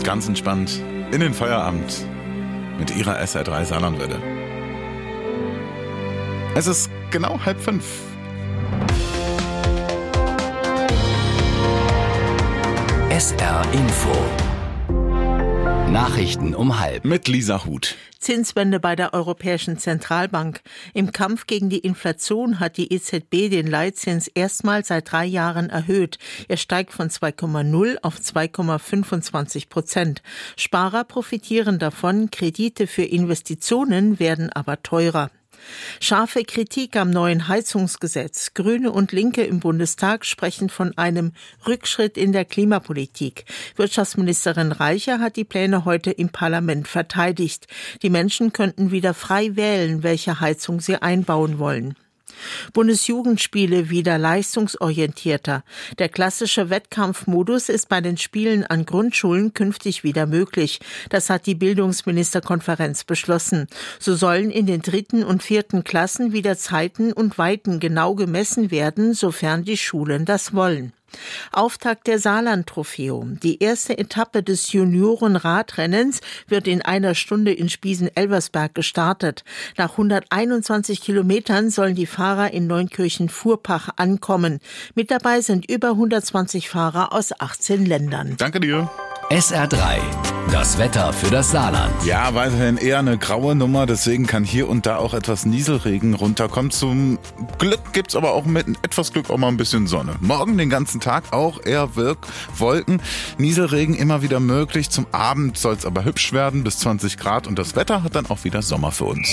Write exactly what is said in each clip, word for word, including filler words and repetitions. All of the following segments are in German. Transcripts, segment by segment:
ganz entspannt in den Feierabend mit ihrer S R drei Saarlandwelle. Es ist genau halb fünf. S R Info. Nachrichten um halb. Mit Lisa Huth. Zinswende bei der Europäischen Zentralbank. Im Kampf gegen die Inflation hat die E Z B den Leitzins erstmals seit drei Jahren erhöht. Er steigt von zwei Komma null auf zwei Komma fünfundzwanzig Prozent. Sparer profitieren davon, Kredite für Investitionen werden aber teurer. Scharfe Kritik am neuen Heizungsgesetz. Grüne und Linke im Bundestag sprechen von einem Rückschritt in der Klimapolitik. Wirtschaftsministerin Reicher hat die Pläne heute im Parlament verteidigt. Die Menschen könnten wieder frei wählen, welche Heizung sie einbauen wollen. Bundesjugendspiele wieder leistungsorientierter. Der klassische Wettkampfmodus ist bei den Spielen an Grundschulen künftig wieder möglich. Das hat die Bildungsministerkonferenz beschlossen. So sollen in den dritten und vierten Klassen wieder Zeiten und Weiten genau gemessen werden, sofern die Schulen das wollen. Auftakt der Saarland-Trophäum. Die erste Etappe des Junioren-Radrennens wird in einer Stunde in Spiesen-Elversberg gestartet. Nach hunderteinundzwanzig Kilometern sollen die Fahrer in Neunkirchen-Furpach ankommen. Mit dabei sind über hundertzwanzig Fahrer aus achtzehn Ländern. Danke dir. S R drei. Das Wetter für das Saarland. Ja, weiterhin eher eine graue Nummer, deswegen kann hier und da auch etwas Nieselregen runterkommen. Zum Glück gibt's aber auch mit etwas Glück auch mal ein bisschen Sonne. Morgen den ganzen Tag auch eher Wirk- Wolken. Nieselregen immer wieder möglich. Zum Abend soll's aber hübsch werden, bis zwanzig Grad. Und das Wetter hat dann auch wieder Sommer für uns.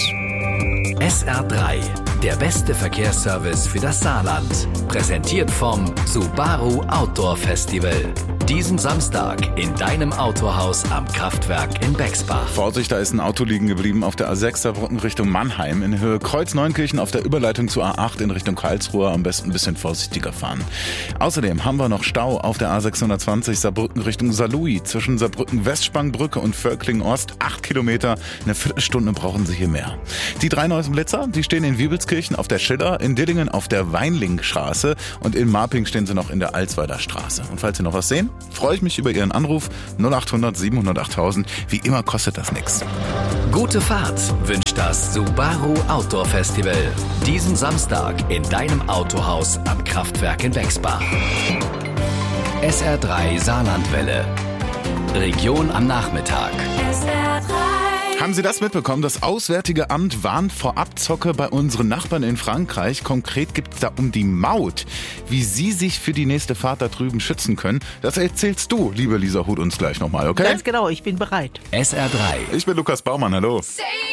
S R drei. Der beste Verkehrsservice für das Saarland. Präsentiert vom Subaru Outdoor Festival. Diesen Samstag in deinem Autohaus am Kraftwerk in Bexbach. Vorsicht, da ist ein Auto liegen geblieben auf der A sechs Saarbrücken Richtung Mannheim in Höhe Kreuz-Neunkirchen auf der Überleitung zur A acht in Richtung Karlsruhe. Am besten ein bisschen vorsichtiger fahren. Außerdem haben wir noch Stau auf der A sechshundertzwanzig Saarbrücken Richtung Saarlouis zwischen Saarbrücken-Westspangbrücke und Völkling-Ost. Acht Kilometer, eine Viertelstunde brauchen Sie hier mehr. Die drei neuesten Blitzer, die stehen in Wiebelskirchen auf der Schiller, in Dillingen auf der Weinlingstraße und in Marping stehen sie noch in der Alsweider Straße. Und falls Sie noch was sehen, freue ich mich über Ihren Anruf null achthundert siebenhundert achttausend. Wie immer kostet das nichts. Gute Fahrt wünscht das Subaru Outdoor Festival. Diesen Samstag in deinem Autohaus am Kraftwerk in Bexbach. S R drei Saarlandwelle. Region am Nachmittag. S R drei. Haben Sie das mitbekommen? Das Auswärtige Amt warnt vor Abzocke bei unseren Nachbarn in Frankreich. Konkret geht es da um die Maut. Wie Sie sich für die nächste Fahrt da drüben schützen können, das erzählst du, liebe Lisa Huth, uns gleich nochmal, okay? Ganz genau, ich bin bereit. S R drei. Ich bin Lukas Baumann, hallo. Say